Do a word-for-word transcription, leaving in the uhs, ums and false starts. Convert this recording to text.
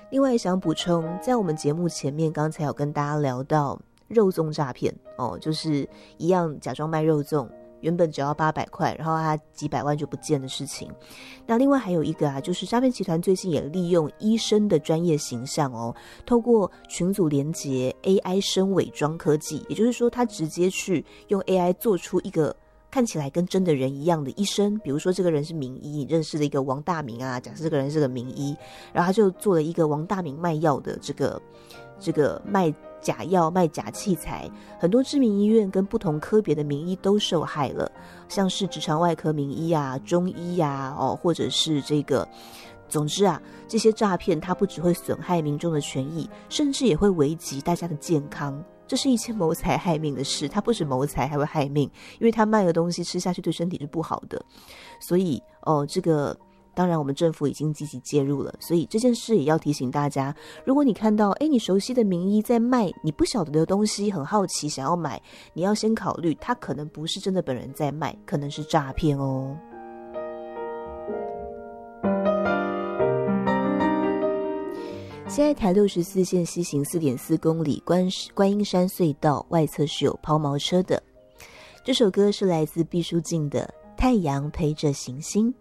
另外想补充，在我们节目前面刚才有跟大家聊到肉粽诈骗哦，就是一样假装卖肉粽，原本只要八百块，然后他几百万就不见的事情。那另外还有一个啊，就是诈骗集团最近也利用医生的专业形象哦，透过群组连结 A I 生伪装科技，也就是说他直接去用 A I 做出一个看起来跟真的人一样的医生，比如说这个人是名医，你认识的一个王大明啊，假设这个人是个名医，然后他就做了一个王大明卖药的这个这个卖假药卖假器材，很多知名医院跟不同科别的名医都受害了，像是直肠外科名医啊、中医啊，哦，或者是这个，总之啊，这些诈骗它不只会损害民众的权益，甚至也会危及大家的健康。这是一件谋财害命的事，它不止谋财还会害命，因为它卖的东西吃下去对身体是不好的。所以哦，这个当然我们政府已经积极介入了，所以这件事也要提醒大家，如果你看到诶你熟悉的名医在卖你不晓得的东西，很好奇想要买，你要先考虑他可能不是真的本人在卖，可能是诈骗哦。现在台六十四线西行 四点四公里，观观音山隧道外侧是有抛锚车的。这首歌是来自毕书尽的《太阳陪着行星》。